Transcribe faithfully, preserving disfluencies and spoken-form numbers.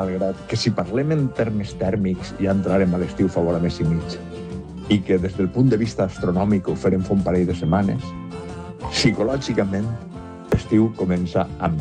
malgrat que si parlem en termes tèrmics ja entrarem a l'estiu fa vora mes i mig, i que des del punt de vista astronòmic ho farem fa un parell de setmanes, psicològicament l'estiu comença amb